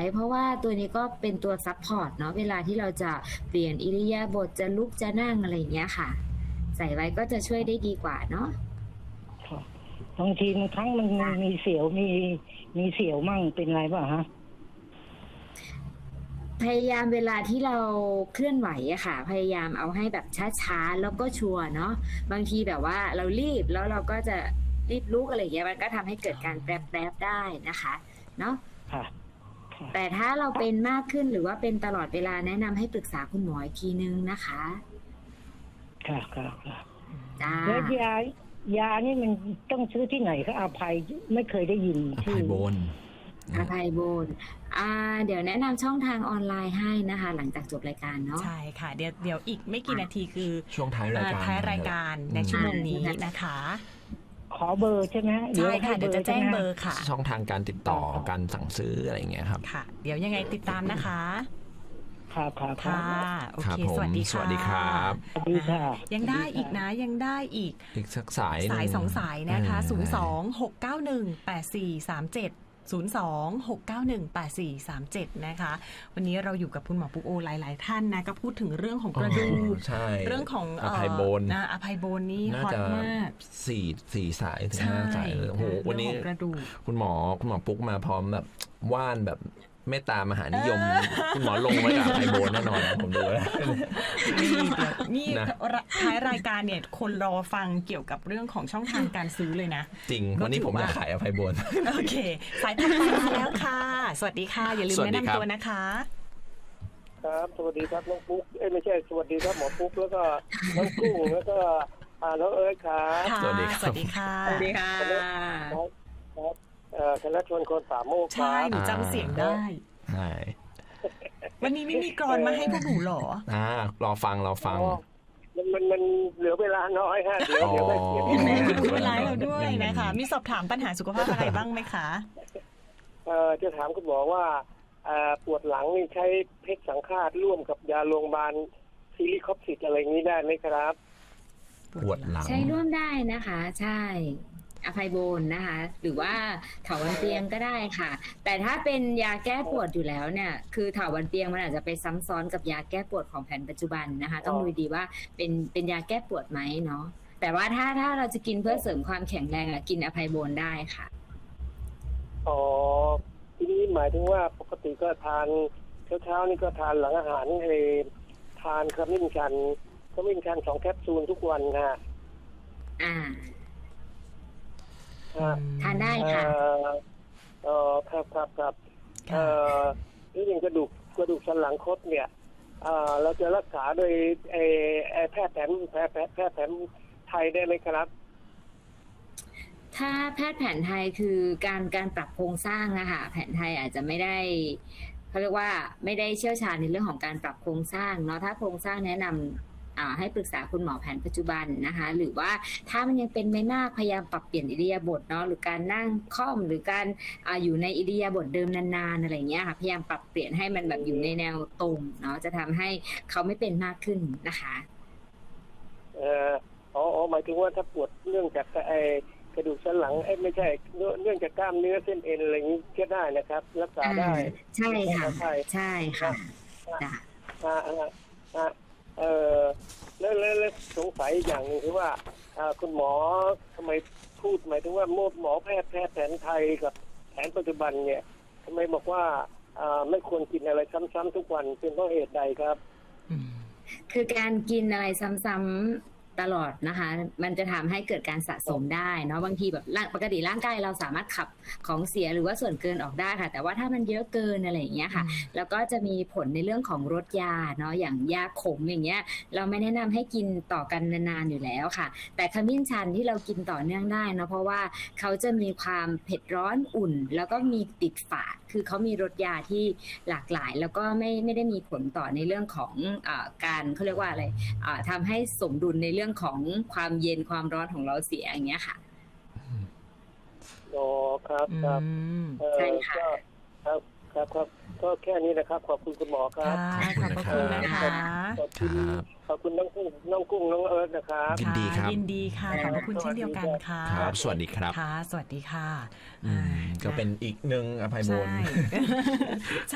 เพราะว่าตัวนี้ก็เป็นตัวซัพพอร์ตเนาะเวลาที่เราจะเปลี่ยนอิริยาบถจะลุกจะนั่งอะไรอย่างเงี้ยค่ะใส่ไว้ก็จะช่วยได้ดีกว่าเนาะบางทีบางครั้งมันมีเสียวมีเสียวมั่งเป็นไรป่ะฮะพยายามเวลาที่เราเคลื่อนไหวอะค่ะพยายามเอาให้แบบช้าๆแล้วก็ชัวร์เนาะบางทีแบบว่าเรารีบแล้วเราก็จะรีบลุกอะไรอย่างเงี้ยมันก็ทำให้เกิดการแปรๆได้นะคะเนาะแต่ถ้าเราเป็นมากขึ้นหรือว่าเป็นตลอดเวลาแนะนำให้ปรึกษาคุณหมออีกทีนึงนะคะค่ะแล้วยานี่มันต้องซื้อที่ไหนคะอภัยไม่เคยได้ยินอภัยโบนเดี๋ยวแนะนำช่องทางออนไลน์ให้นะคะหลังจากจบรายการเนาะใช่ค่ะเดี๋ยวอีกไม่กี่นาทีคือช่วงท้ายรายการในชั่วโมงนี้นะคะขอเบอร์ใช่ไหมใช่ค่ะเดี๋ยวจะแจ้งเบอร์ค่ะช่องทางการติดต่อการสั่งซื้ออะไรอย่างเงี้ยครับค่ะเดี๋ยวยังไงติดตามนะคะครับค่ะโอเคสวัสดีครับสวัสดีค่ะยังได้อีกนะยังได้อีกสักสาย 2 สายนะคะ026918437 026918437นะคะวันนี้เราอยู่กับคุณหมอปุ๊กโอหลายๆท่านนะก็พูดถึงเรื่องของกระดูกเรื่องของอภัยโบนนี่ฮอตมาก 4 สายถึง5 สายโอ้โหวันนี้คุณหมอปุ๊กมาพร้อมแบบว่านแบบเมตตามหานิยมคุณหมอลงไว้กับอภัยโบนแน่นอนผมดูแล้วนี่ท้ายรายการเนี่ยคนรอฟังเกี่ยวกับเรื่องของช่องทางการซื้อเลยนะจริงวันนี้ผมจะขายอภัยโบนโอเคสายถัดไปมาแล้วค่ะสวัสดีค่ะอย่าลืมแนะนำตัวนะคะครับสวัสดีครับน้องปุ๊กไม่ใช่สวัสดีครับหมอปุ๊กแล้วก็น้องกุ้งแล้วก็น้องเอิร์ธครับสวัสดีค่ะคณะชวนคนสามโมกใช่หนูจำเสียงได้ใช่วันนี้ไม่มีกรอนมาให้พวกหนูหรอรอฟังมันเหลือเวลาน้อยฮะเดี๋ยวได้เสียเวลาเราด้วยนะคะมีสอบถามปัญหาสุขภาพอะไรบ้างไหมคะจะถามคุณหมอว่าปวดหลังนี่ใช้เพชรสังฆาตร่วมกับยาโรงพยาบาลซิลิคอปซิดอะไรนี้ได้ไหมครับปวดหลังใช้ร่วมได้นะคะใช่อภัยโบนนะคะหรือว่าเถาวัลย์เตียงก็ได้ค่ะแต่ถ้าเป็นยาแก้ปวดอยู่แล้วเนี่ยคือเถาวัลย์เตียงมันอาจจะไปซ้ำซ้อนกับยาแก้ปวดของแผนปัจจุบันนะคะต้องดูดีว่าเป็นยาแก้ปวดไหมเนาะแต่ว่าถ้าเราจะกินเพื่อเสริมความแข็งแรงกินอภัยโบนได้ค่ะทีนี้หมายถึงว่าปกติก็ทานเช้านี่ก็ทานหลังอาหารทานขมิ้นชัน2 แคปซูลทุกวันค่ะทานได้ค่ะครับนี่อย่างกระดูกสันหลังคดเนี่ยเราจะรักษาโดยแพทย์แผนไทยได้ไหมครับถ้าแพทย์แผนไทยคือการปรับโครงสร้างนะคะแผนไทยอาจจะไม่ได้เขาเรียกว่าไม่ได้เชี่ยวชาญในเรื่องของการปรับโครงสร้างเนาะถ้าโครงสร้างแนะนำให้ปรึกษาคุณหมอแผนปัจจุบันนะคะหรือว่าถ้ามันยังเป็นไม่มากพยายามปรับเปลี่ยนอิริยาบถเนาะหรือการนั่งค่อมหรือการอยู่ในอิริยาบถเดิมนานๆอะไรเงี้ยค่ะพยายามปรับเปลี่ยนให้มันแบบอยู่ในแนวตรงเนาะจะทำให้เขาไม่เป็นมากขึ้นนะคะหมายถึงว่าถ้าปวดเรื่องจากกระดูกสันหลังไม่ใช่เรื่องจากกล้ามเนื้อเส้นเอ็นอะไรนี้ก็ได้นะครับรักษาได้ใช่ค่ะใช่ค่ะแล้วสงสัยอย่างหนึ่งคือว่าคุณหมอทำไมพูดหมายถึงว่าหมอแพทย์แผนไทยกับแผนปัจจุบันเนี่ยทำไมบอกว่าไม่ควรกินอะไรซ้ำๆทุกวันเป็นเพราะเหตุใดครับคือการกินอะไรซ้ำๆตลอดนะคะมันจะทำให้เกิดการสะสมได้เนาะบางทีแบบปกติร่างกายเราสามารถขับของเสียหรือว่าส่วนเกินออกได้ค่ะแต่ว่าถ้ามันเยอะเกินอะไรอย่างเงี้ยค่ะแล้วก็จะมีผลในเรื่องของรสยาเนาะอย่างยาขมอย่างเงี้ยเราไม่แนะนำให้กินต่อกันนานๆอยู่แล้วค่ะแต่ขมิ้นชันที่เรากินต่อเนื่องได้เนาะเพราะว่าเขาจะมีความเผ็ดร้อนอุ่นแล้วก็มีติดฝาดคือเขามีรสยาที่หลากหลายแล้วก็ไม่ได้มีผลต่อในเรื่องของการเขาเรียกว่าอะไรทำให้สมดุลในเรื่องของความเย็นความร้อนของเราเสียอย่างเงี้ยค่ะครับใช่ค่ะครับก็แค่นี้นะครับขอบคุณคุณหมอครับขอบคุณนะคะขอบคุณน้องกุ้งน้องเอิร์ธนะครับยินดีค่ะขอบคุณเช่นเดียวกันค่ะครับสวัสดีครับค่ะสวัสดีค่ะก็เป็นอีกหนึ่งอภัยโบน